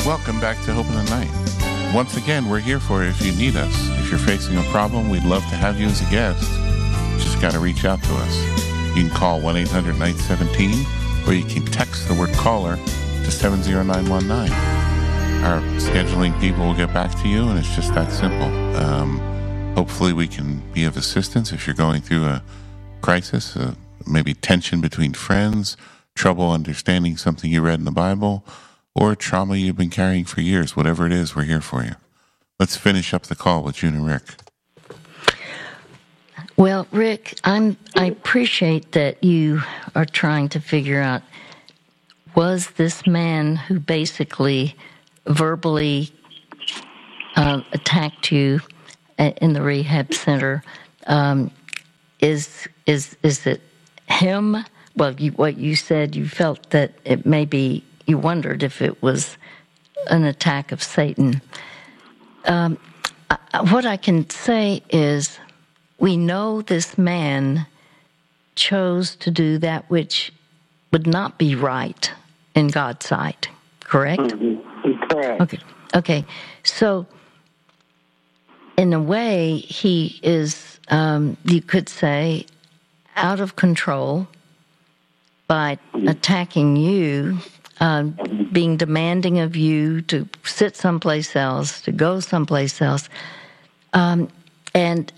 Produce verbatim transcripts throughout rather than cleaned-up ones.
Welcome back to Hope in the Night. Once again, we're here for you if you need us. If you're facing a problem, we'd love to have you as a guest. Just got to reach out to us. You can call one eight hundred nine one seven, or you can text the word caller to seven zero nine one nine. Our scheduling people will get back to you, and it's just that simple. Um, hopefully we can be of assistance if you're going through a crisis, uh, maybe tension between friends, trouble understanding something you read in the Bible, or trauma you've been carrying for years. Whatever it is, we're here for you. Let's finish up the call with June and Rick. Well, Rick, I'm, I appreciate that you are trying to figure out, was this man who basically verbally uh, attacked you in the rehab center, um, is is is it him? Well, you, what you said, you felt that it may be, you wondered if it was an attack of Satan. Um, what I can say is, we know this man chose to do that which would not be right in God's sight, correct? Mm-hmm. Correct. Okay. Okay. So, in a way, he is, um, you could say, out of control by attacking you, uh, being demanding of you to sit someplace else, to go someplace else. Um, and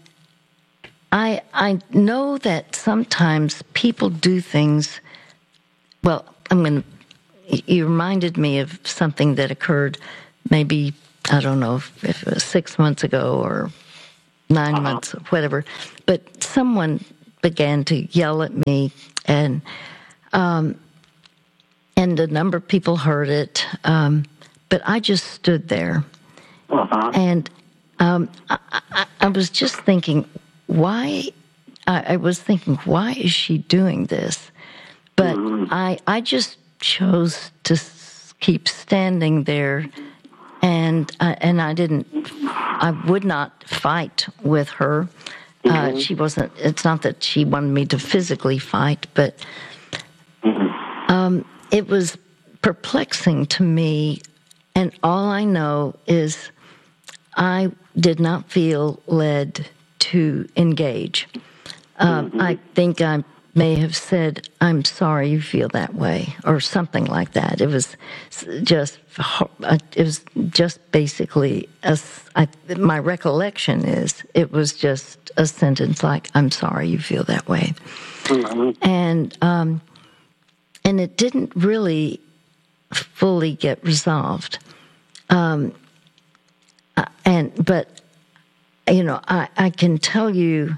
I I know that sometimes people do things, well, I'm going to, you reminded me of something that occurred maybe, I don't know, if, if it was six months ago or nine uh-huh. months, whatever, but someone began to yell at me, and um, and a number of people heard it, um, but I just stood there, uh-huh. and um, I, I, I was just thinking, why, I, I was thinking, why is she doing this? But mm-hmm. I, I just chose to keep standing there, and uh, and I didn't, I would not fight with her. Uh, mm-hmm. She wasn't, it's not that she wanted me to physically fight, but mm-hmm. um, it was perplexing to me, and all I know is I did not feel led to engage. Um, mm-hmm. I think I may have said, "I'm sorry you feel that way," or something like that. It was just, it was just basically, a, I, my recollection is, it was just a sentence like, "I'm sorry you feel that way," mm-hmm. and um, and it didn't really fully get resolved. Um, and but you know, I, I can tell you,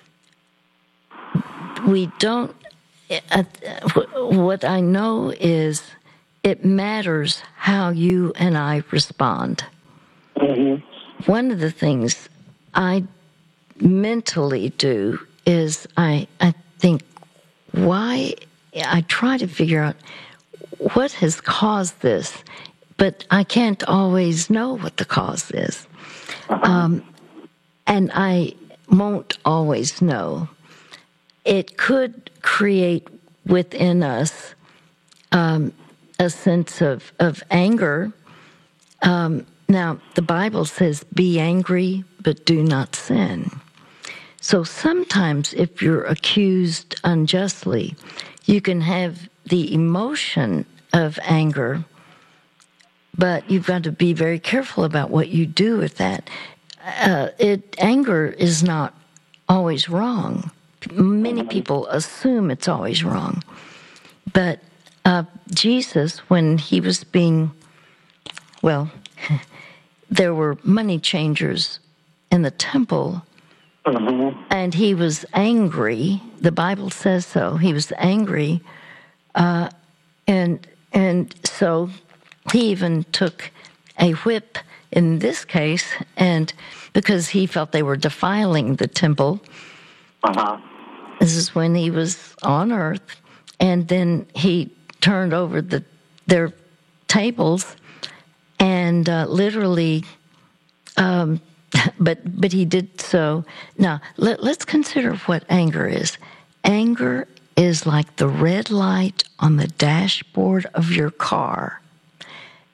we don't, uh, what I know is it matters how you and I respond. Mm-hmm. One of the things I mentally do is I, I think, why, I try to figure out what has caused this, but I can't always know what the cause is. Uh-huh. Um, and I won't always know. It could create within us um, a sense of, of anger. Um, now, the Bible says, "Be angry, but do not sin." So sometimes if you're accused unjustly, you can have the emotion of anger, but you've got to be very careful about what you do with that. Uh, it anger is not always wrong. Many people assume it's always wrong. But uh, Jesus, when he was being, well, there were money changers in the temple, mm-hmm. and he was angry. The Bible says so. He was angry, uh, and and so he even took a whip in this case, and because he felt they were defiling the temple. Uh-huh. This is when he was on earth, and then he turned over the their tables, and uh, literally, um, but but he did so. Now let, let's consider what anger is. Anger is like the red light on the dashboard of your car.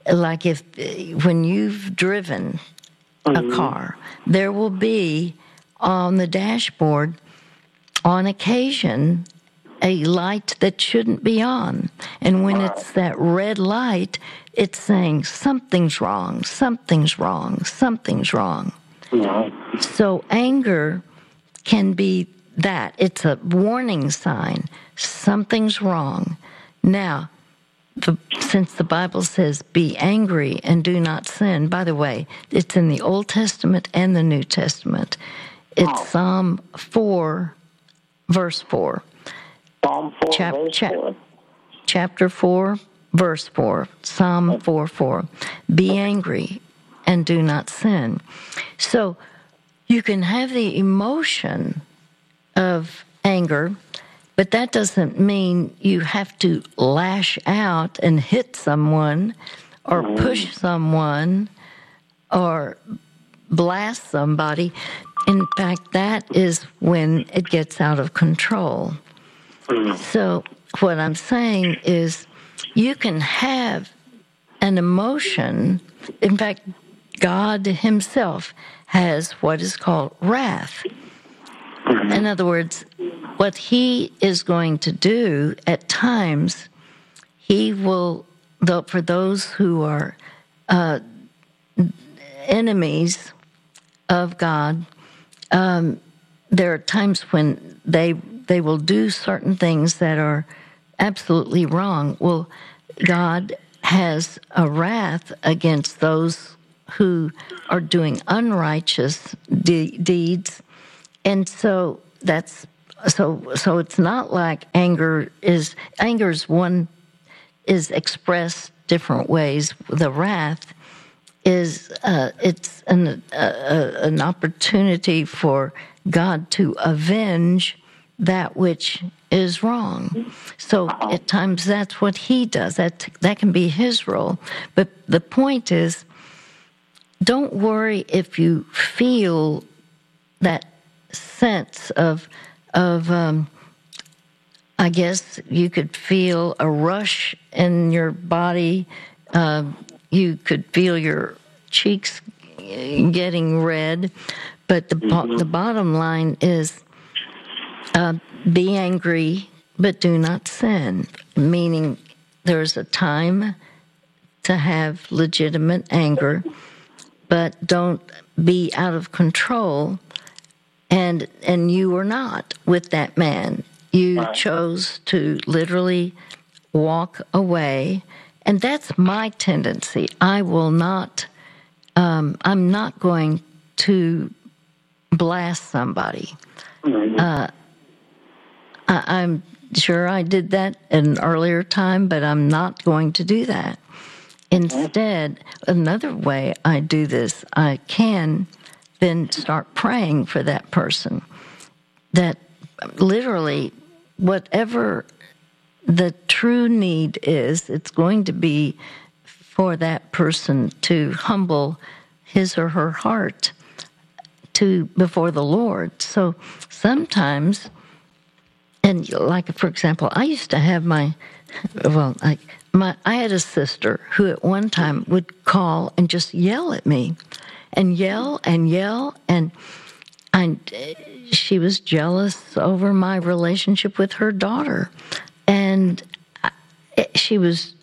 like if when you've driven mm-hmm. a car, there will be on the dashboard, on occasion, a light that shouldn't be on. And when it's that red light, it's saying something's wrong, something's wrong, something's wrong. Mm-hmm. So anger can be that. It's a warning sign. Something's wrong. Now, the, since the Bible says, be angry and do not sin, by the way, it's in the Old Testament and the New Testament. It's Psalm four, verse four. Psalm four, Chap- verse chap- four. Chapter four, verse four. Psalm four, four. Be angry and do not sin. So you can have the emotion of anger, but that doesn't mean you have to lash out and hit someone or push someone or blast somebody. In fact, that is when it gets out of control. So what I'm saying is you can have an emotion. In fact, God himself has what is called wrath. In other words, what he is going to do at times, he will, though, for those who are uh, enemies of God, um, there are times when they they will do certain things that are absolutely wrong. Well, God has a wrath against those who are doing unrighteous de- deeds. And so that's so so it's not like anger is anger is one is expressed different ways. The wrath is uh, it's an uh, an opportunity for God to avenge that which is wrong. So at times that's what he does. That that can be his role. But the point is, don't worry if you feel that sense of, of um, I guess you could feel a rush in your body. Uh, you could feel your cheeks getting red. But the mm-hmm. the bottom line is, uh, be angry, but do not sin. Meaning, there's a time to have legitimate anger, but don't be out of control. And and you were not with that man. You right. chose to literally walk away. And that's my tendency. I will not, um, I'm not going to blast somebody. Mm-hmm. Uh, I, I'm sure I did that at an earlier time, but I'm not going to do that. Instead, another way I do this, I can then start praying for that person. That literally, whatever the true need is, it's going to be for that person to humble his or her heart to before the Lord. So sometimes, and like for example, I used to have my, well, like my, I had a sister who at one time would call and just yell at me. And yell and yell, and I, she was jealous over my relationship with her daughter, and I, she was.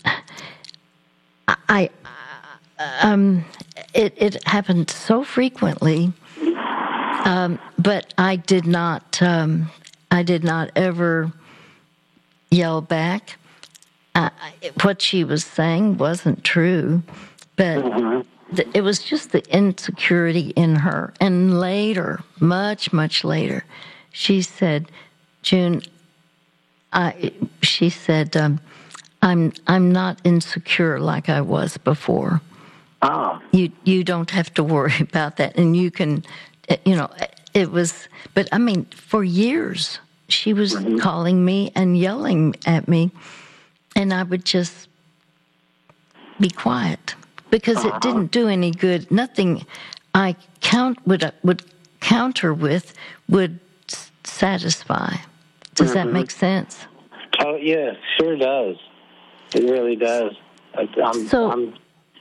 I, um, it it happened so frequently, um, but I did not. Um, I did not ever yell back. Uh, what she was saying wasn't true, but. Mm-hmm. It was just the insecurity in her. And later, much, much later, she said, June, I, she said, um, I'm I'm not insecure like I was before. Oh. You you don't have to worry about that. And you can, you know, it was, but I mean, for years, she was mm-hmm. calling me and yelling at me, and I would just be quiet. Because it didn't do any good. Nothing I count would would counter with would satisfy. Does mm-hmm. that make sense? Oh yeah, sure does. It really does. I'm, so, I'm,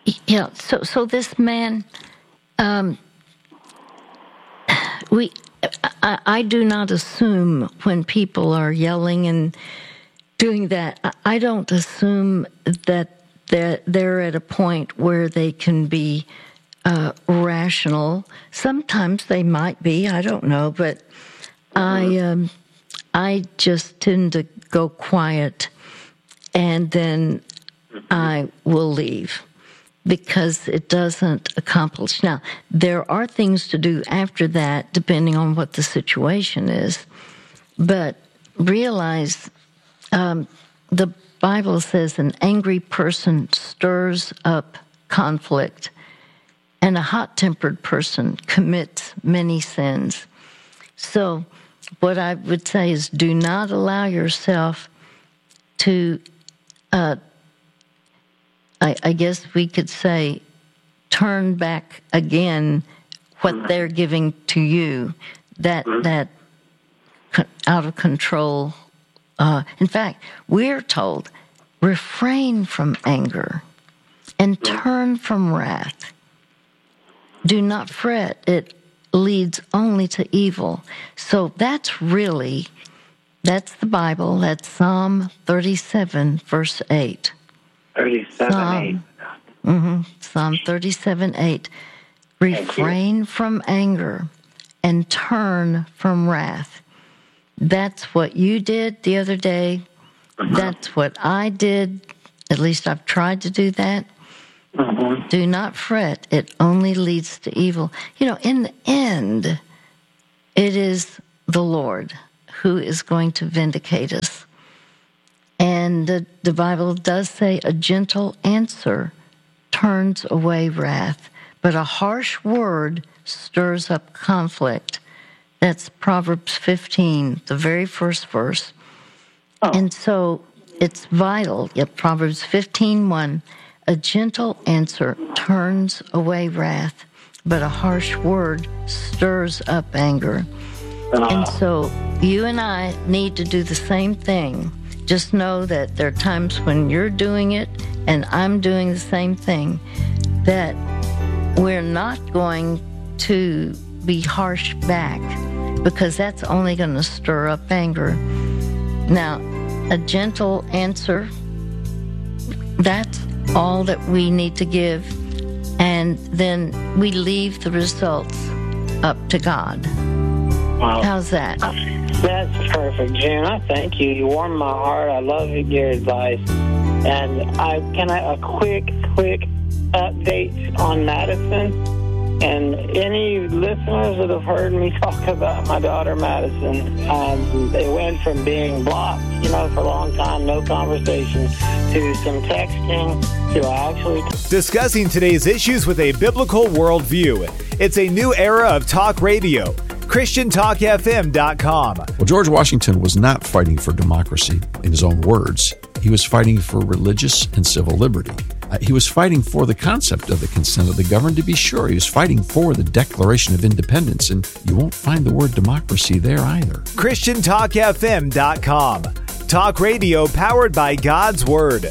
Yeah, so so this man, um, we, I, I do not assume when people are yelling and doing that, I don't assume that they're, they're at a point where they can be uh, rational. Sometimes they might be, I don't know, but I, um, I just tend to go quiet, and then I will leave, because it doesn't accomplish. Now, there are things to do after that, depending on what the situation is. But realize um, the Bible says an angry person stirs up conflict, and a hot-tempered person commits many sins. So what I would say is, do not allow yourself to uh, I, I guess we could say, turn back again what they're giving to you, that that out of control. Uh, in fact, we're told, refrain from anger and turn from wrath. Do not fret, it leads only to evil. So that's really, that's the Bible, that's Psalm thirty-seven, verse eight. thirty-seven, Psalm, eight. Mm-hmm, Psalm thirty-seven, eight. Refrain from anger and turn from wrath. That's what you did the other day. Mm-hmm. That's what I did. At least I've tried to do that. Mm-hmm. Do not fret. It only leads to evil. You know, in the end, it is the Lord who is going to vindicate us. And the, the Bible does say a gentle answer turns away wrath, but a harsh word stirs up conflict. That's Proverbs fifteen, the very first verse. Oh. And so it's vital. Yep, Proverbs fifteen, one, a gentle answer turns away wrath, but a harsh word stirs up anger. Uh. And so you and I need to do the same thing. Just know that there are times when you're doing it and I'm doing the same thing, that we're not going to be harsh back, because that's only going to stir up anger. Now, a gentle answer, that's all that we need to give, and then we leave the results up to God. Wow. How's that? That's perfect, June. I thank you. You warmed my heart. I love your advice. And I can I a quick, quick update on Madison. And any listeners that have heard me talk about my daughter Madison, um, they went from being blocked, you know, for a long time, no conversation, to some texting, to actually t- discussing today's issues with a biblical worldview. It's a new era of talk radio. Christian Talk F M dot com. Well, George Washington was not fighting for democracy in his own words. He was fighting for religious and civil liberty. Uh, he was fighting for the concept of the consent of the governed, to be sure. He was fighting for the Declaration of Independence, and you won't find the word democracy there either. Christian Talk F M dot com. Talk radio powered by God's Word.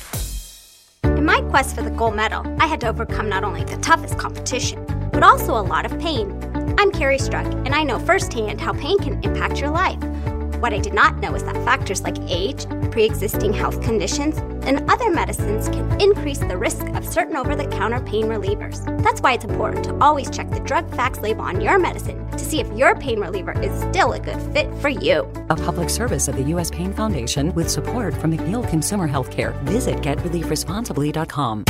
In my quest for the gold medal, I had to overcome not only the toughest competition, but also a lot of pain. I'm Carrie Struck, and I know firsthand how pain can impact your life. What I did not know is that factors like age, pre-existing health conditions, and other medicines can increase the risk of certain over-the-counter pain relievers. That's why it's important to always check the drug facts label on your medicine to see if your pain reliever is still a good fit for you. A public service of the U S Pain Foundation with support from McNeil Consumer Healthcare. Visit get relief responsibly dot com.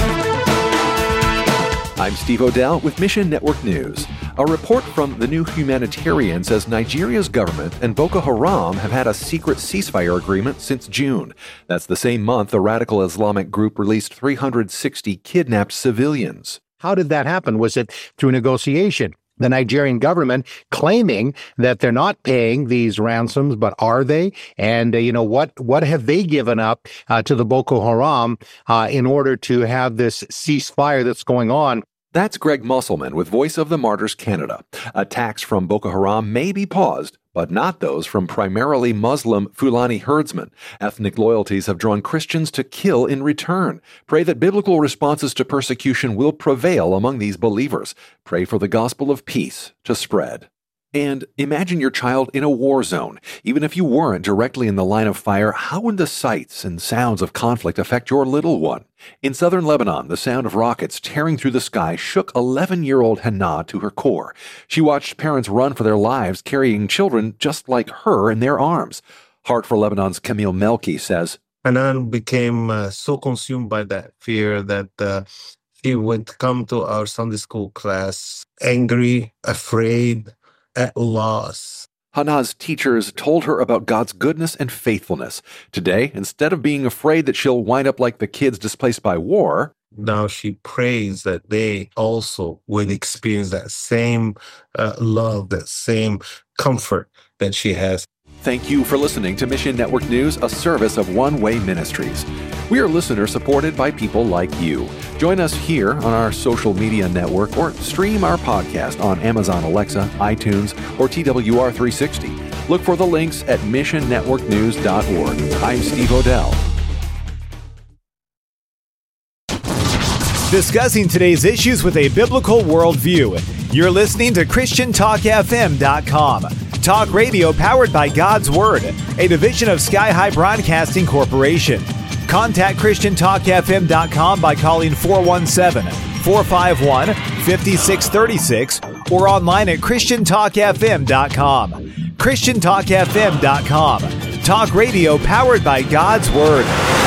I'm Steve Odell with Mission Network News. A report from The New Humanitarian says Nigeria's government and Boko Haram have had a secret ceasefire agreement since June. That's the same month the radical Islamic group released three hundred sixty kidnapped civilians. How did that happen? Was it through negotiation? The Nigerian government claiming that they're not paying these ransoms, but are they? And, uh, you know, what what have they given up uh, to the Boko Haram uh, in order to have this ceasefire that's going on? That's Greg Musselman with Voice of the Martyrs Canada. Attacks from Boko Haram may be paused, but not those from primarily Muslim Fulani herdsmen. Ethnic loyalties have drawn Christians to kill in return. Pray that biblical responses to persecution will prevail among these believers. Pray for the gospel of peace to spread. And imagine your child in a war zone. Even if you weren't directly in the line of fire, how would the sights and sounds of conflict affect your little one? In southern Lebanon, the sound of rockets tearing through the sky shook eleven-year-old Hannah to her core. She watched parents run for their lives, carrying children just like her in their arms. Heart for Lebanon's Camille Melki says, Hanan became uh, so consumed by that fear that uh, he would come to our Sunday school class angry, afraid, at loss. Hannah's teachers told her about God's goodness and faithfulness. Today, instead of being afraid that she'll wind up like the kids displaced by war, now she prays that they also will experience that same uh, love, that same comfort that she has. Thank you for listening to Mission Network News, a service of One Way Ministries. We are listener-supported by people like you. Join us here on our social media network or stream our podcast on Amazon Alexa, iTunes, or T W R three sixty. Look for the links at mission network news dot org. I'm Steve Odell. Discussing today's issues with a biblical worldview. You're listening to Christian Talk F M dot com. Talk radio powered by God's Word, a division of Sky High Broadcasting Corporation. Contact Christian Talk F M dot com by calling four one seven, four five one, five six three six or online at Christian Talk F M dot com. Christian Talk F M dot com. Talk radio powered by God's Word.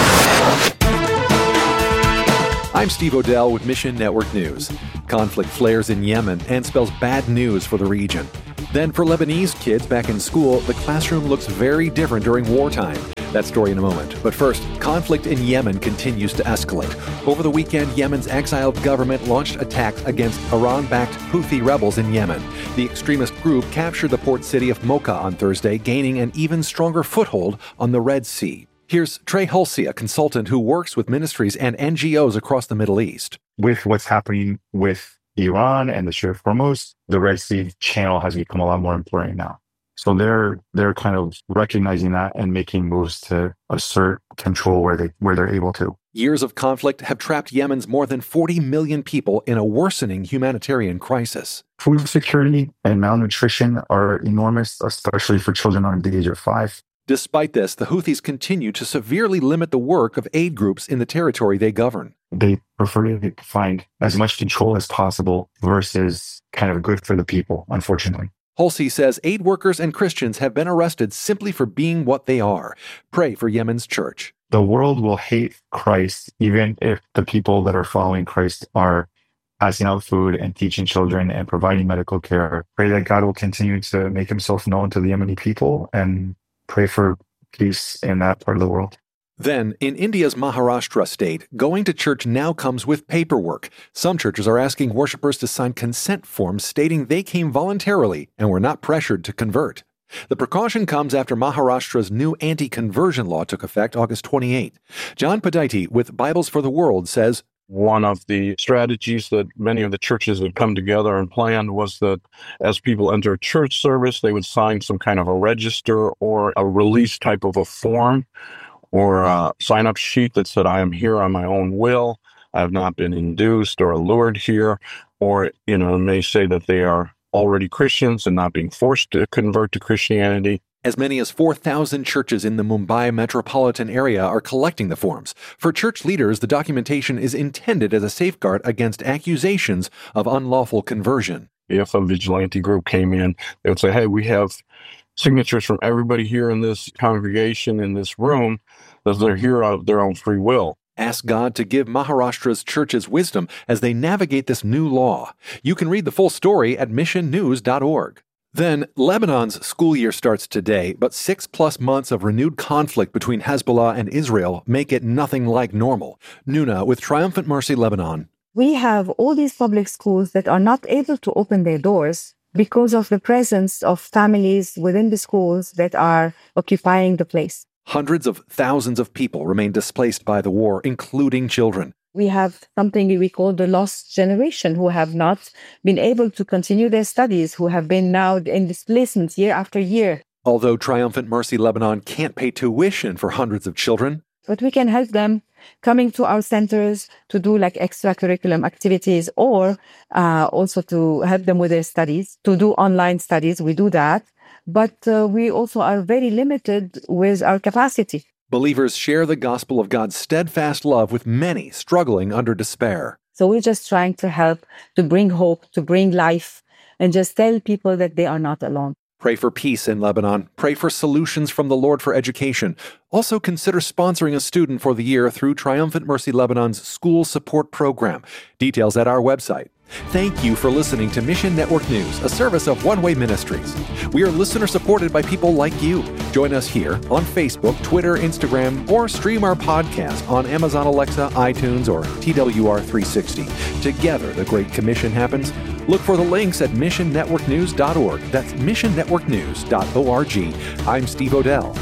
I'm Steve Odell with Mission Network News. Conflict flares in Yemen and spells bad news for the region. Then for Lebanese kids back in school, the classroom looks very different during wartime. That story in a moment. But first, conflict in Yemen continues to escalate. Over the weekend, Yemen's exiled government launched attacks against Iran-backed Houthi rebels in Yemen. The extremist group captured the port city of Mocha on Thursday, gaining an even stronger foothold on the Red Sea. Here's Trey Hulsey, a consultant who works with ministries and N G Os across the Middle East. With what's happening with Iran and the Strait of Hormuz, the Red Sea channel has become a lot more important now. So they're they're kind of recognizing that and making moves to assert control where they where they're able to. Years of conflict have trapped Yemen's more than forty million people in a worsening humanitarian crisis. Food security and malnutrition are enormous, especially for children under the age of five. Despite this, the Houthis continue to severely limit the work of aid groups in the territory they govern. They prefer to find as much control as possible versus kind of good for the people, unfortunately. Hulsey says aid workers and Christians have been arrested simply for being what they are. Pray for Yemen's church. The world will hate Christ even if the people that are following Christ are passing out food and teaching children and providing medical care. Pray that God will continue to make himself known to the Yemeni people and pray for peace in that part of the world. Then, in India's Maharashtra state, going to church now comes with paperwork. Some churches are asking worshipers to sign consent forms stating they came voluntarily and were not pressured to convert. The precaution comes after Maharashtra's new anti-conversion law took effect August twenty-eighth. John Padaiti with Bibles for the World says, one of the strategies that many of the churches had come together and planned was that as people enter church service, they would sign some kind of a register or a release type of a form or a sign-up sheet that said, I am here on my own will. I have not been induced or allured here. Or, you know, it may say that they are already Christians and not being forced to convert to Christianity. As many as four thousand churches in the Mumbai metropolitan area are collecting the forms. For church leaders, the documentation is intended as a safeguard against accusations of unlawful conversion. If a vigilante group came in, they would say, hey, we have signatures from everybody here in this congregation, in this room, that they're here out of their own free will. Ask God to give Maharashtra's churches wisdom as they navigate this new law. You can read the full story at mission news dot org. Then, Lebanon's school year starts today, but six-plus months of renewed conflict between Hezbollah and Israel make it nothing like normal. Nuna with Triumphant Mercy Lebanon. We have all these public schools that are not able to open their doors because of the presence of families within the schools that are occupying the place. Hundreds of thousands of people remain displaced by the war, including children. We have something we call the lost generation who have not been able to continue their studies, who have been now in displacement year after year. Although Triumphant Mercy Lebanon can't pay tuition for hundreds of children, but we can help them coming to our centers to do like extracurriculum activities, or uh, also to help them with their studies, to do online studies. We do that. But uh, we also are very limited with our capacity. Believers share the gospel of God's steadfast love with many struggling under despair. So we're just trying to help, to bring hope, to bring life, and just tell people that they are not alone. Pray for peace in Lebanon. Pray for solutions from the Lord for education. Also consider sponsoring a student for the year through Triumphant Mercy Lebanon's School Support Program. Details at our website. Thank you for listening to Mission Network News, a service of One Way Ministries. We are listener supported by people like you. Join us here on Facebook, Twitter, Instagram, or stream our podcast on Amazon Alexa, iTunes, or T W R three sixty. Together, the Great Commission happens. Look for the links at mission network news dot org. That's mission network news dot org. I'm Steve Odell.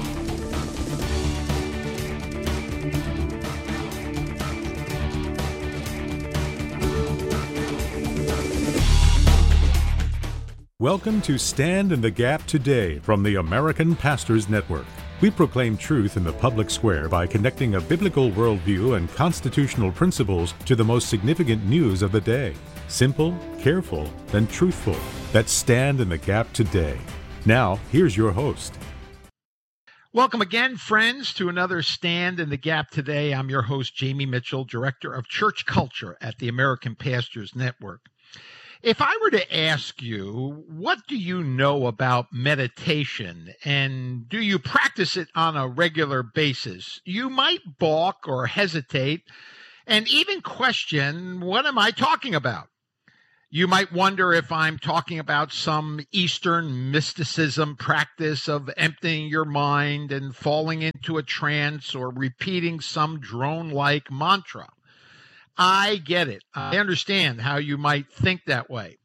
Welcome to Stand in the Gap Today from the American Pastors Network. We proclaim truth in the public square by connecting a biblical worldview and constitutional principles to the most significant news of the day. Simple, careful, and truthful. That's Stand in the Gap Today. Now, here's your host. Welcome again, friends, to another Stand in the Gap Today. I'm your host, Jamie Mitchell, Director of Church Culture at the American Pastors Network. If I were to ask you, what do you know about meditation, and do you practice it on a regular basis, you might balk or hesitate and even question, what am I talking about? You might wonder if I'm talking about some Eastern mysticism practice of emptying your mind and falling into a trance or repeating some drone-like mantra. I get it. I understand how you might think that way.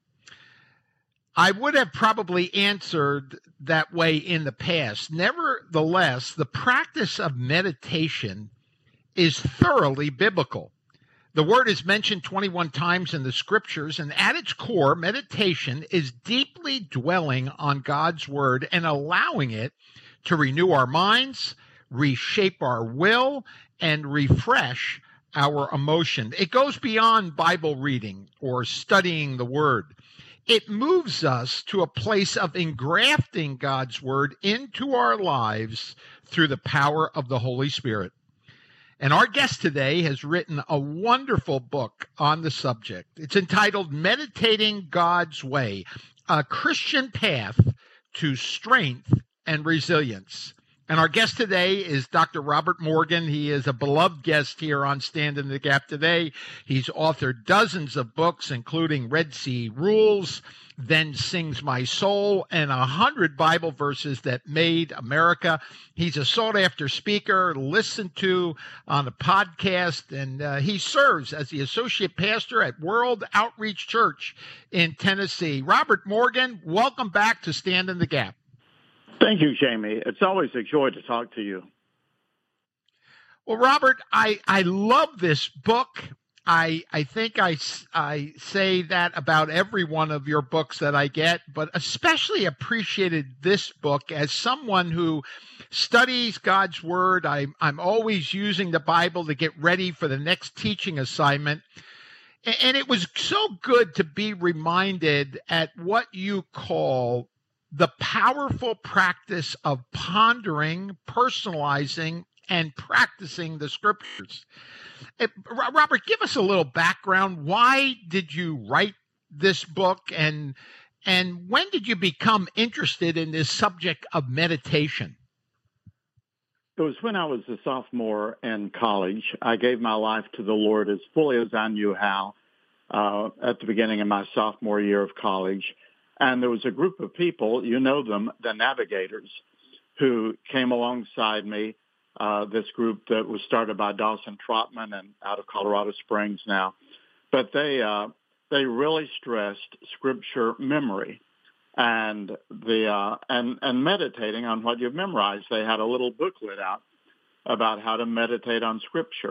I would have probably answered that way in the past. Nevertheless, the practice of meditation is thoroughly biblical. The word is mentioned twenty-one times in the scriptures, and at its core, meditation is deeply dwelling on God's word and allowing it to renew our minds, reshape our will, and refresh our emotion. It goes beyond Bible reading or studying the word. It moves us to a place of engrafting God's word into our lives through the power of the Holy Spirit. And our guest today has written a wonderful book on the subject. It's entitled Meditating God's Way, A Christian Path to Strength and Resilience. And our guest today is Doctor Robert Morgan. He is a beloved guest here on Stand in the Gap Today. He's authored dozens of books, including Red Sea Rules, Then Sings My Soul, and a hundred Bible verses that made America. He's a sought-after speaker, listened to on a podcast, and uh, he serves as the associate pastor at World Outreach Church in Tennessee. Robert Morgan, welcome back to Stand in the Gap. Thank you, Jamie. It's always a joy to talk to you. Well, Robert, I, I love this book. I I think I, I say that about every one of your books that I get, but especially appreciated this book as someone who studies God's Word. I, I'm always using the Bible to get ready for the next teaching assignment. And it was so good to be reminded at what you call the powerful practice of pondering, personalizing, and practicing the scriptures. Robert, give us a little background. Why did you write this book, and and when did you become interested in this subject of meditation? It was when I was a sophomore in college. I gave my life to the Lord as fully as I knew how uh, at the beginning of my sophomore year of college. And there was a group of people, you know them, the Navigators, who came alongside me. Uh, this group that was started by Dawson Trotman and out of Colorado Springs now. But they uh, they really stressed scripture memory and the uh, and and meditating on what you've memorized. They had a little booklet out about how to meditate on scripture.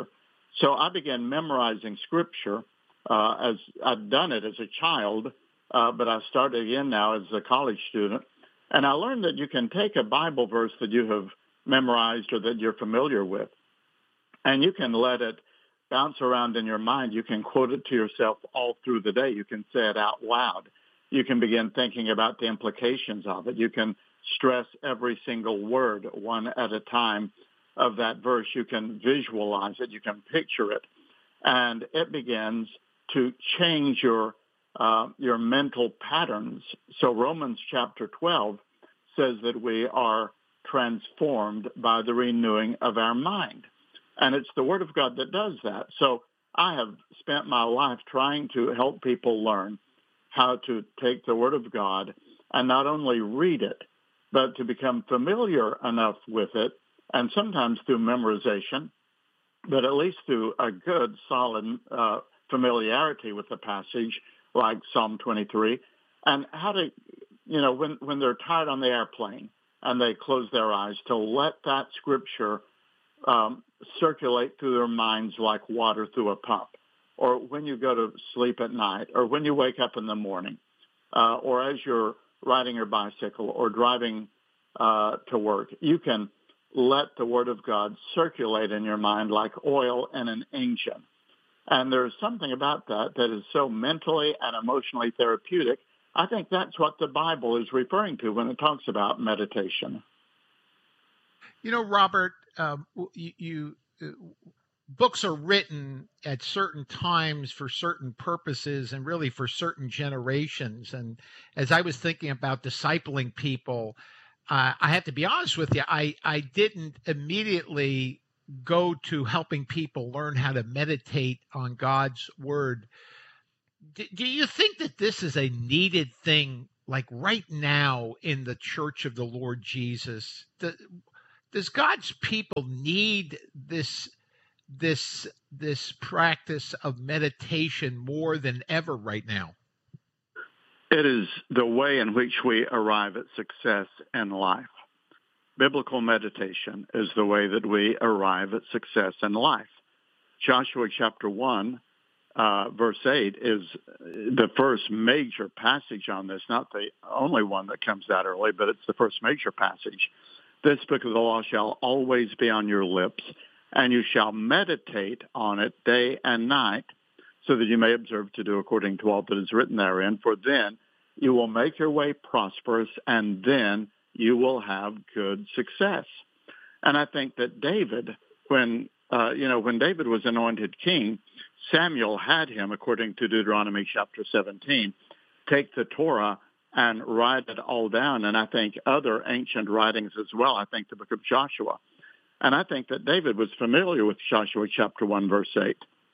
So I began memorizing Scripture uh, as I'd done it as a child, uh, but I started again now as a college student. And I learned that you can take a Bible verse that you have memorized or that you're familiar with, and you can let it bounce around in your mind. You can quote it to yourself all through the day. You can say it out loud. You can begin thinking about the implications of it. You can stress every single word one at a time of that verse. You can visualize it. You can picture it. And it begins to change your uh, your mental patterns. So Romans chapter twelve says that we are transformed by the renewing of our mind. And it's the Word of God that does that. So I have spent my life trying to help people learn how to take the Word of God and not only read it, but to become familiar enough with it, and sometimes through memorization, but at least through a good, solid uh, familiarity with the passage, like Psalm twenty-three, and how to, you know, when, when they're tired on the airplane and they close their eyes, to let that Scripture um, circulate through their minds like water through a pump, or when you go to sleep at night, or when you wake up in the morning, uh, or as you're riding your bicycle or driving uh, to work. You can let the Word of God circulate in your mind like oil in an engine. And there's something about that that is so mentally and emotionally therapeutic. I think that's what the Bible is referring to when it talks about meditation. You know, Robert, um, you, you uh, books are written at certain times for certain purposes and really for certain generations. And as I was thinking about discipling people, uh, I have to be honest with you, I, I didn't immediately go to helping people learn how to meditate on God's Word. Do, do you think that this is a needed thing, like right now in the Church of the Lord Jesus? The, does God's people need this this this practice of meditation more than ever right now? It is the way in which we arrive at success in life. Biblical meditation is the way that we arrive at success in life. Joshua chapter one, uh, verse eight is the first major passage on this, not the only one that comes that early, but it's the first major passage. This book of the law shall always be on your lips, and you shall meditate on it day and night, so that you may observe to do according to all that is written therein. For then you will make your way prosperous, and then you will have good success. And I think that David, when uh, you know, when David was anointed king, Samuel had him, according to Deuteronomy chapter seventeen, take the Torah and write it all down. And I think other ancient writings as well. I think the book of Joshua. And I think that David was familiar with Joshua chapter one, verse eight.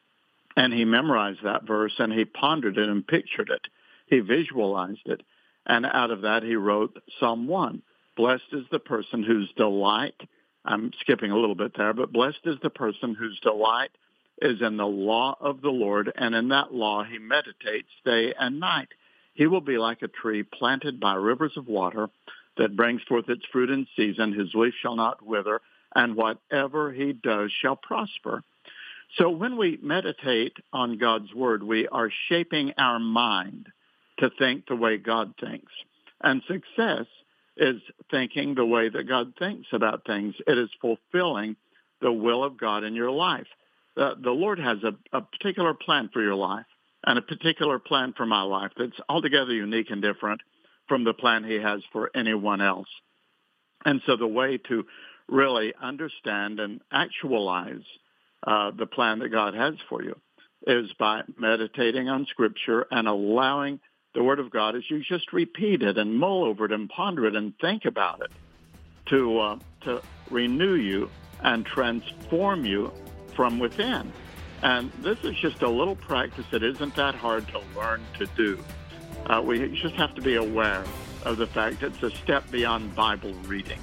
And he memorized that verse, and he pondered it and pictured it. He visualized it. And out of that, he wrote Psalm one. Blessed is the person whose delight, I'm skipping a little bit there, but blessed is the person whose delight is in the law of the Lord, and in that law he meditates day and night. He will be like a tree planted by rivers of water that brings forth its fruit in season. His leaf shall not wither, and whatever he does shall prosper. So when we meditate on God's Word, we are shaping our mind to think the way God thinks. And success is thinking the way that God thinks about things. It is fulfilling the will of God in your life. The, the Lord has a, a particular plan for your life and a particular plan for my life that's altogether unique and different from the plan he has for anyone else. And so the way to really understand and actualize uh, the plan that God has for you is by meditating on Scripture and allowing the Word of God, as you just repeat it and mull over it and ponder it and think about it, to uh, to renew you and transform you from within. And this is just a little practice that isn't that hard to learn to do. Uh, we just have to be aware of the fact that it's a step beyond Bible reading.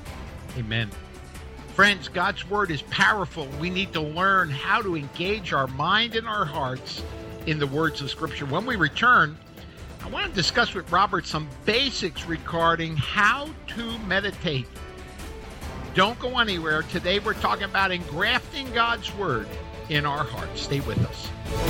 Amen. Friends, God's Word is powerful. We need to learn how to engage our mind and our hearts in the words of Scripture. When we return, I want to discuss with Robert some basics regarding how to meditate. Don't go anywhere. Today we're talking about engrafting God's Word in our hearts. Stay with us.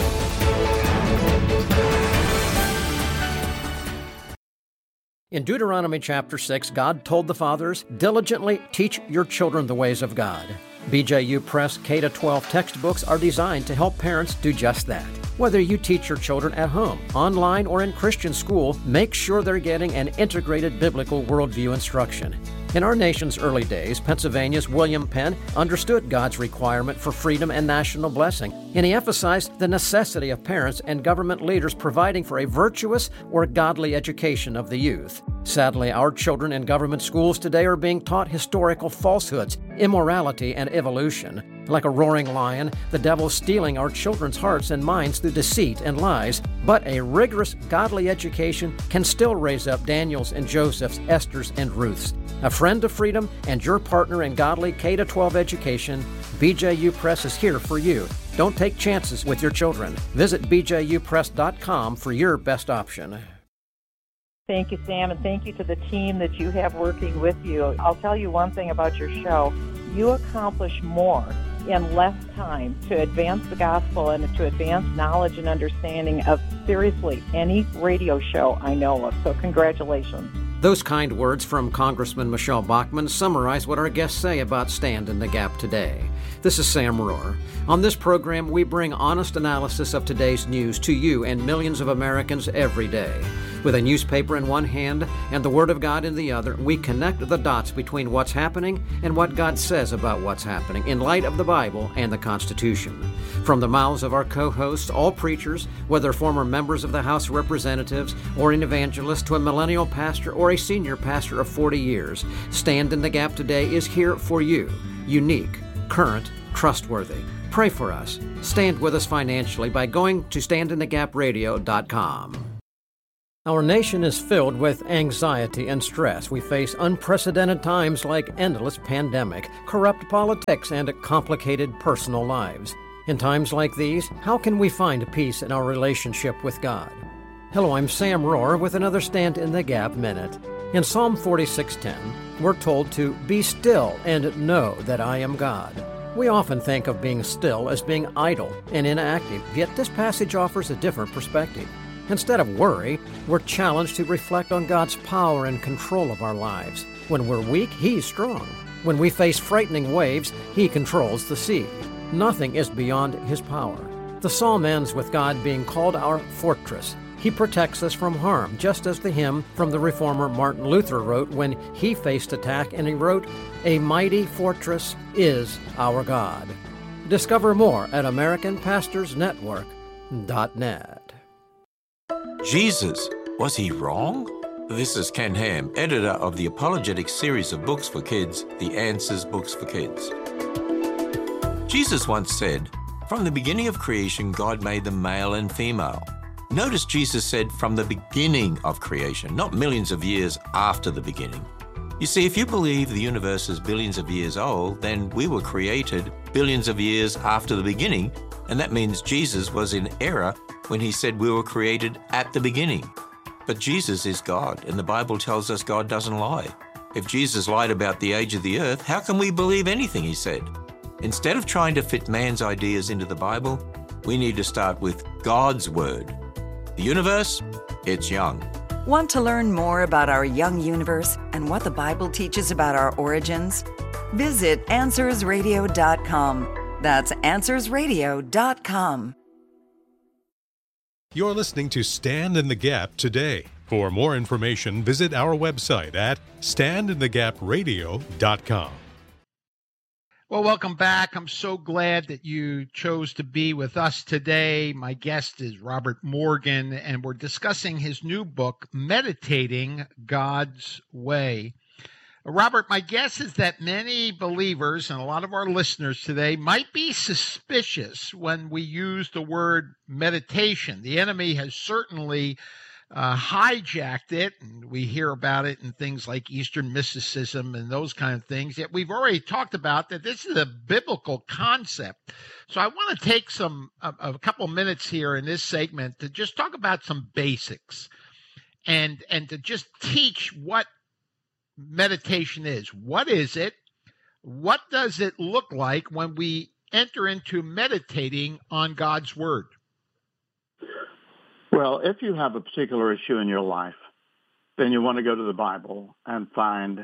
In Deuteronomy chapter six, God told the fathers, "Diligently teach your children the ways of God." B J U Press K to twelve textbooks are designed to help parents do just that. Whether you teach your children at home, online, or in Christian school, make sure they're getting an integrated biblical worldview instruction. In our nation's early days, Pennsylvania's William Penn understood God's requirement for freedom and national blessing, and he emphasized the necessity of parents and government leaders providing for a virtuous or godly education of the youth. Sadly, our children in government schools today are being taught historical falsehoods, immorality, and evolution. Like a roaring lion, the devil is stealing our children's hearts and minds through deceit and lies. But a rigorous, godly education can still raise up Daniels and Josephs, Esthers and Ruths. A friend of freedom and your partner in godly K to twelve education, B J U Press is here for you. Don't take chances with your children. Visit b j u press dot com for your best option. Thank you, Sam, and thank you to the team that you have working with you. I'll tell you one thing about your show. You accomplish more in less time to advance the gospel and to advance knowledge and understanding of seriously any radio show I know of. So congratulations. Those kind words from Congressman Michelle Bachmann summarize what our guests say about Stand in the Gap today. This is Sam Rohr. On this program, we bring honest analysis of today's news to you and millions of Americans every day. With a newspaper in one hand and the Word of God in the other, we connect the dots between what's happening and what God says about what's happening in light of the Bible and the Constitution. From the mouths of our co-hosts, all preachers, whether former members of the House of Representatives or an evangelist to a millennial pastor or a senior pastor of forty years, Stand in the Gap today is here for you. Unique, current, trustworthy. Pray for us. Stand with us financially by going to stand in the gap radio dot com. Our nation is filled with anxiety and stress. We face unprecedented times like endless pandemic, corrupt politics, and complicated personal lives. In times like these, how can we find peace in our relationship with God? Hello, I'm Sam Rohr with another Stand in the Gap Minute. In Psalm forty-six ten, we're told to be still and know that I am God. We often think of being still as being idle and inactive, yet this passage offers a different perspective. Instead of worry, we're challenged to reflect on God's power and control of our lives. When we're weak, He's strong. When we face frightening waves, He controls the sea. Nothing is beyond His power. The psalm ends with God being called our fortress. He protects us from harm, just as the hymn from the reformer Martin Luther wrote when he faced attack, and he wrote, "A mighty fortress is our God." Discover more at american pastors network dot net. Jesus, was he wrong? This is Ken Ham, editor of the apologetic series of books for kids, The Answers Books for Kids. Jesus once said, "From the beginning of creation, God made them male and female." Notice Jesus said from the beginning of creation, not millions of years after the beginning. You see, if you believe the universe is billions of years old, then we were created billions of years after the beginning, and that means Jesus was in error when he said we were created at the beginning. But Jesus is God, and the Bible tells us God doesn't lie. If Jesus lied about the age of the earth, how can we believe anything he said? Instead of trying to fit man's ideas into the Bible, we need to start with God's Word. The universe, it's young. Want to learn more about our young universe and what the Bible teaches about our origins? Visit answers radio dot com. That's answers radio dot com. You're listening to Stand in the Gap today. For more information, visit our website at stand in the gap radio dot com. Well, welcome back. I'm so glad that you chose to be with us today. My guest is Robert Morgan, and we're discussing his new book, Meditating God's Way. Robert, my guess is that many believers and a lot of our listeners today might be suspicious when we use the word meditation. The enemy has certainly uh, hijacked it, and we hear about it in things like Eastern mysticism and those kind of things. Yet we've already talked about that this is a biblical concept. So I want to take some a, a couple minutes here in this segment to just talk about some basics and and to just teach what meditation is. What is it? What does it look like when we enter into meditating on God's Word? Well, if you have a particular issue in your life, then you want to go to the Bible and find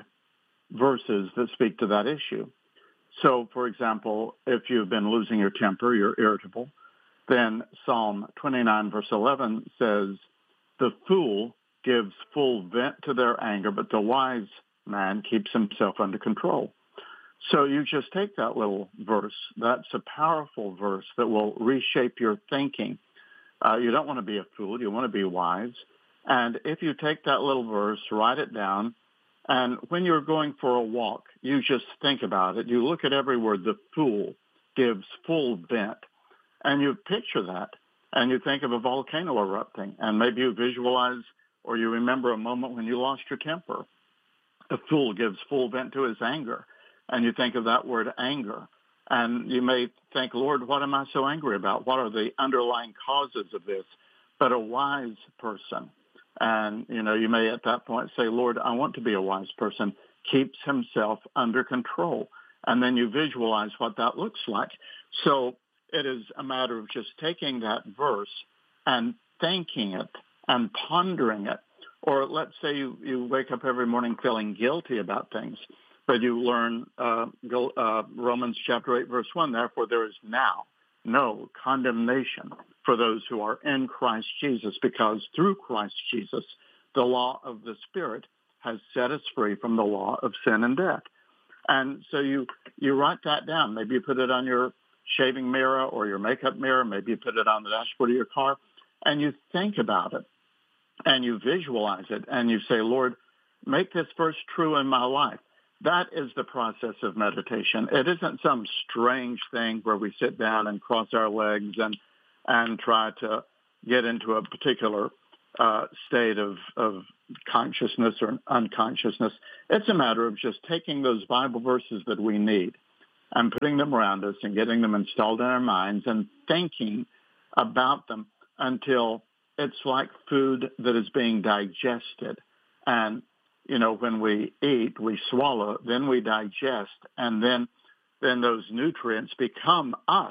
verses that speak to that issue. So, for example, if you've been losing your temper, you're irritable, then Psalm twenty-nine, verse eleven says, "The fool gives full vent to their anger, but the wise man keeps himself under control." So you just take that little verse. That's a powerful verse that will reshape your thinking. Uh, you don't want to be a fool. You want to be wise. And if you take that little verse, write it down, and when you're going for a walk, you just think about it. You look at every word. The fool gives full vent. And you picture that, and you think of a volcano erupting, and maybe you visualize or you remember a moment when you lost your temper. The fool gives full vent to his anger, and you think of that word anger. And you may think, Lord, what am I so angry about? What are the underlying causes of this? But a wise person, and, you know, you may at that point say, Lord, I want to be a wise person, keeps himself under control. And then you visualize what that looks like. So it is a matter of just taking that verse and thinking it and pondering it. Or let's say you, you wake up every morning feeling guilty about things, but you learn uh, go, uh, Romans chapter eight, verse one, therefore there is now no condemnation for those who are in Christ Jesus, because through Christ Jesus, the law of the Spirit has set us free from the law of sin and death. And so you, you write that down. Maybe you put it on your shaving mirror or your makeup mirror. Maybe you put it on the dashboard of your car, and you think about it and you visualize it and you say, Lord, make this verse true in my life. That is the process of meditation. It isn't some strange thing where we sit down and cross our legs and and try to get into a particular uh, state of, of consciousness or unconsciousness. It's a matter of just taking those Bible verses that we need and putting them around us and getting them installed in our minds and thinking about them until it's like food that is being digested. And, you know, when we eat, we swallow, then we digest, and then then those nutrients become us.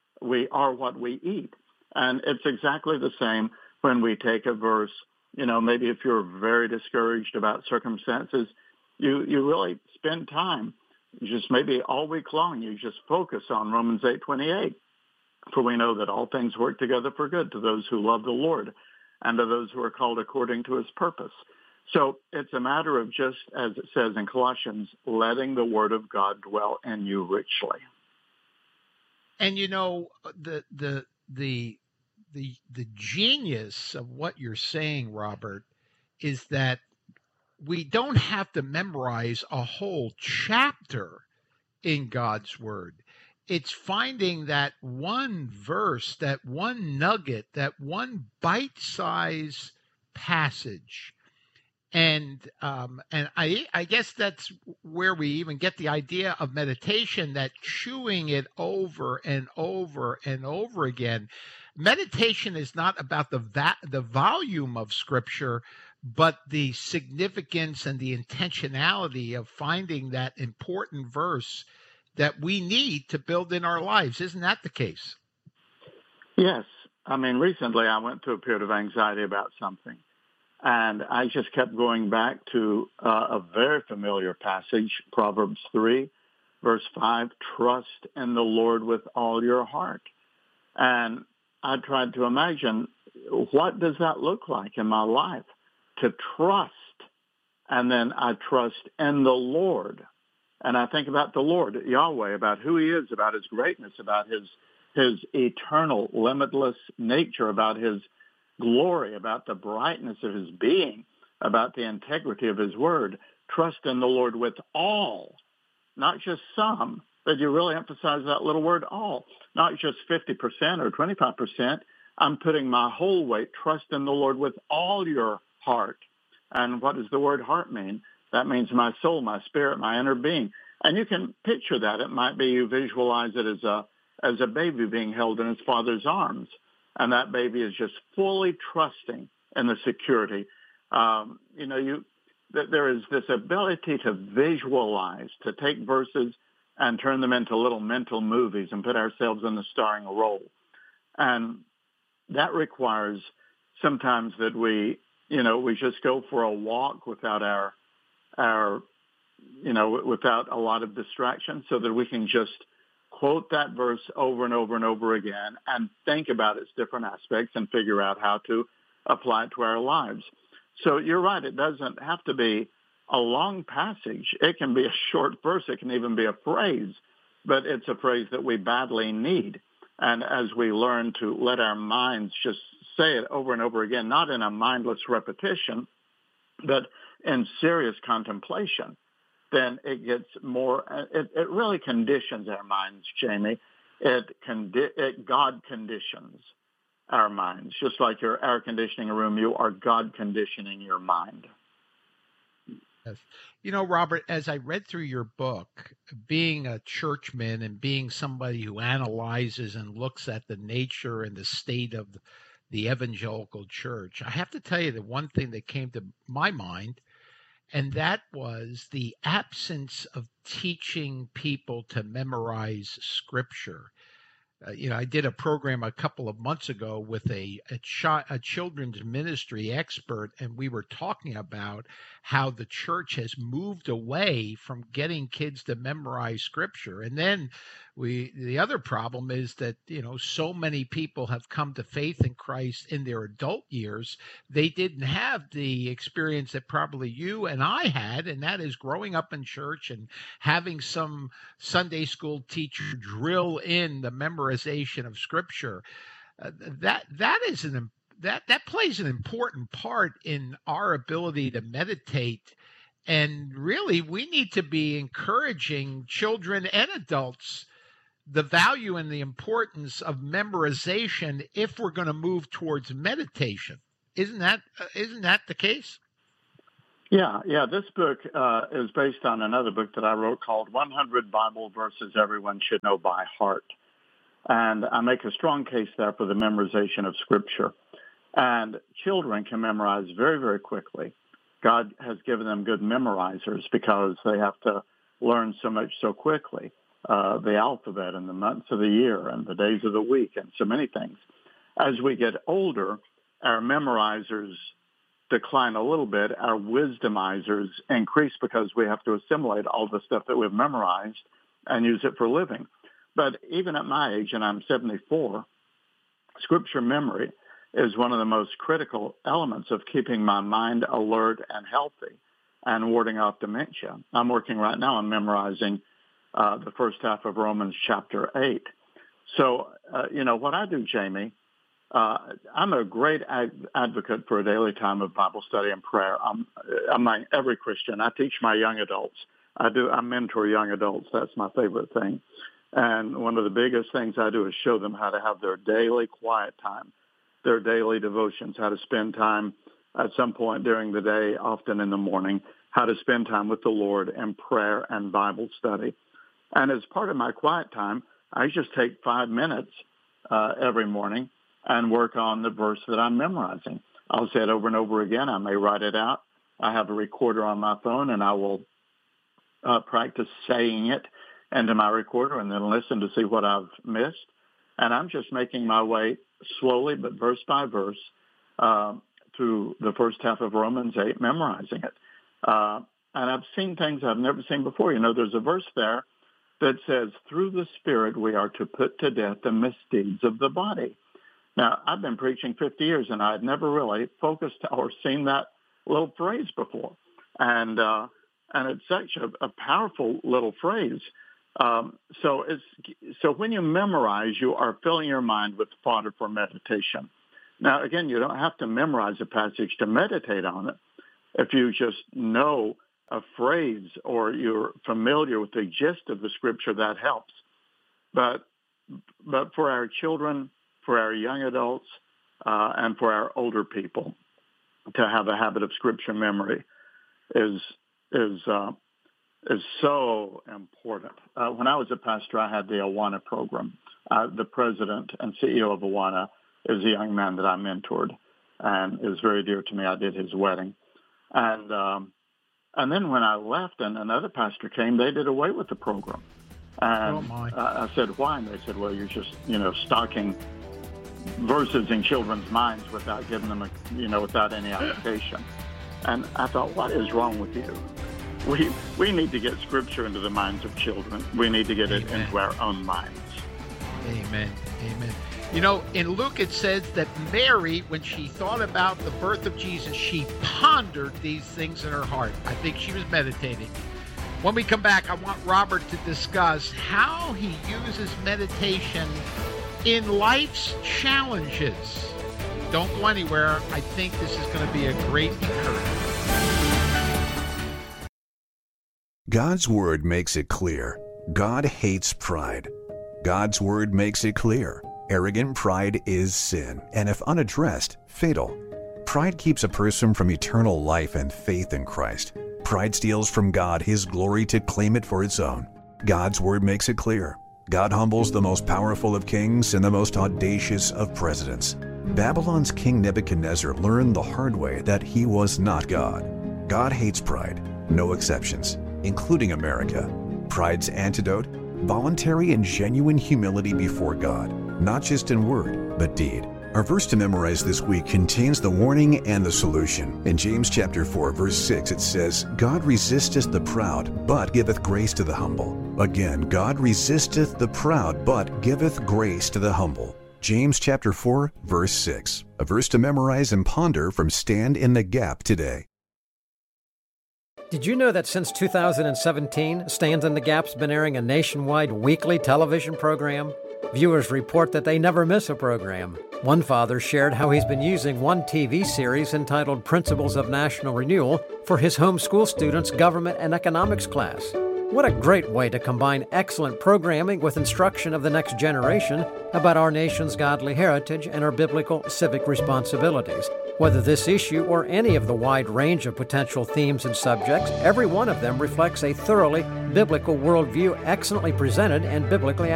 We are what we eat. And it's exactly the same when we take a verse. You know, maybe if you're very discouraged about circumstances, you, you really spend time, just maybe all week long, you just focus on Romans eight twenty-eight. For we know that all things work together for good to those who love the Lord and to those who are called according to his purpose. So it's a matter of just, as it says in Colossians, letting the word of God dwell in you richly. And you know, the the the the the genius of what you're saying, Robert, is that we don't have to memorize a whole chapter in God's word. It's finding that one verse, that one nugget, that one bite-sized passage. And um, and I I guess that's where we even get the idea of meditation, that chewing it over and over and over again. Meditation is not about the va- the volume of Scripture, but the significance and the intentionality of finding that important verse that we need to build in our lives. Isn't that the case? Yes. I mean, recently I went through a period of anxiety about something. And I just kept going back to uh, a very familiar passage, Proverbs three, verse five, trust in the Lord with all your heart. And I tried to imagine, what does that look like in my life? To trust, and then I trust in the Lord. And I think about the Lord, Yahweh, about who he is, about his greatness, about his his eternal, limitless nature, about his glory, about the brightness of his being, about the integrity of his word. Trust in the Lord with all, not just some, but you really emphasize that little word all, not just fifty percent or twenty-five percent. I'm putting my whole weight. Trust in the Lord with all your heart. And what does the word heart mean? That means my soul, my spirit, my inner being. And you can picture that. It might be you visualize it as a as a baby being held in his father's arms. And that baby is just fully trusting in the security. Um, you know, you th- there is this ability to visualize, to take verses and turn them into little mental movies and put ourselves in the starring role. And that requires sometimes that we, you know, we just go for a walk without our, our, you know, without a lot of distraction, so that we can just quote that verse over and over and over again and think about its different aspects and figure out how to apply it to our lives. So you're right. It doesn't have to be a long passage. It can be a short verse. It can even be a phrase, but it's a phrase that we badly need. And as we learn to let our minds just say it over and over again, not in a mindless repetition, but in serious contemplation, then it gets more, it, it really conditions our minds, Jamie. It, condi- it God conditions our minds. Just like you're air conditioning a room, you are God conditioning your mind. Yes. You know, Robert, as I read through your book, being a churchman and being somebody who analyzes and looks at the nature and the state of the evangelical church, I have to tell you that one thing that came to my mind, and that was the absence of teaching people to memorize Scripture. Uh, you know, I did a program a couple of months ago with a a, chi- a children's ministry expert, and we were talking about how the church has moved away from getting kids to memorize Scripture. And then we, the other problem is that, you know, so many people have come to faith in Christ in their adult years. They didn't have the experience that probably you and I had, and that is growing up in church and having some Sunday school teacher drill in the memorization of Scripture. Uh, that that is an that that plays an important part in our ability to meditate. And really, we need to be encouraging children and adults the value and the importance of memorization if we're going to move towards meditation. Isn't that uh, isn't that the case? Yeah, yeah. This book uh, is based on another book that I wrote called one hundred Bible Verses Everyone Should Know by Heart. And I make a strong case there for the memorization of Scripture. And children can memorize very, very quickly. God has given them good memorizers because they have to learn so much so quickly. Uh, the alphabet and the months of the year and the days of the week and so many things. As we get older, our memorizers decline a little bit. Our wisdomizers increase because we have to assimilate all the stuff that we've memorized and use it for living. But even at my age, and I'm seventy-four, Scripture memory is one of the most critical elements of keeping my mind alert and healthy and warding off dementia. I'm working right now on memorizing uh, the first half of Romans chapter eight. So, uh, you know, what I do, Jamie, uh, I'm a great ad- advocate for a daily time of Bible study and prayer. I'm, I'm like every Christian. I teach my young adults. I do. I mentor young adults. That's my favorite thing. And one of the biggest things I do is show them how to have their daily quiet time, their daily devotions, how to spend time at some point during the day, often in the morning, how to spend time with the Lord in prayer and Bible study. And as part of my quiet time, I just take five minutes uh, every morning and work on the verse that I'm memorizing. I'll say it over and over again. I may write it out. I have a recorder on my phone, and I will uh, practice saying it into my recorder and then listen to see what I've missed. And I'm just making my way slowly, but verse by verse, uh, through the first half of Romans eight, memorizing it. Uh, and I've seen things I've never seen before. You know, there's a verse there that says, through the Spirit we are to put to death the misdeeds of the body. Now, I've been preaching fifty years, and I had never really focused or seen that little phrase before. And uh, and it's such a, a powerful little phrase. Um, so it's so when you memorize, you are filling your mind with fodder for meditation. Now, again, you don't have to memorize a passage to meditate on it. If you just know a phrase or you're familiar with the gist of the Scripture, that helps. But but for our children, for our young adults, uh, and for our older people, to have a habit of Scripture memory is is uh, is so important. Uh, when I was a pastor, I had the Awana program. Uh, the president and C E O of Awana is a young man that I mentored, and is very dear to me. I did his wedding, and um, and then when I left and another pastor came, they did away with the program. And Oh, my. I I said, why? And they said, well, you're just, you know, stocking verses in children's minds without giving them, a, you know, without any application. And I thought, what is wrong with you? We we need to get Scripture into the minds of children. We need to get it Amen. into our own minds. Amen. Amen. You know, in Luke it says that Mary, when she thought about the birth of Jesus, she pondered these things in her heart. I think she was meditating. When we come back, I want Robert to discuss how he uses meditation in life's challenges. Don't go anywhere. I think this is going to be a great encouragement. God's Word makes it clear. God hates pride. God's Word makes it clear. Arrogant pride is sin, and if unaddressed, fatal. Pride keeps a person from eternal life and faith in Christ. Pride steals from God His glory to claim it for its own. God's Word makes it clear. God humbles the most powerful of kings and the most audacious of presidents. Babylon's King Nebuchadnezzar learned the hard way that he was not God. God hates pride, no exceptions, including America. Pride's antidote? Voluntary and genuine humility before God, not just in word, but deed. Our verse to memorize this week contains the warning and the solution. In James chapter four, verse six, it says, God resisteth the proud, but giveth grace to the humble. Again, God resisteth the proud, but giveth grace to the humble. James chapter four, verse six. A verse to memorize and ponder from Stand in the Gap today. Did you know that since two thousand seventeen, Stand in the Gap's been airing a nationwide weekly television program? Viewers report that they never miss a program. One father shared how he's been using one T V series entitled Principles of National Renewal for his homeschool students' government and economics class. What a great way to combine excellent programming with instruction of the next generation about our nation's godly heritage and our biblical civic responsibilities. Whether this issue or any of the wide range of potential themes and subjects, every one of them reflects a thoroughly biblical worldview, excellently presented and biblically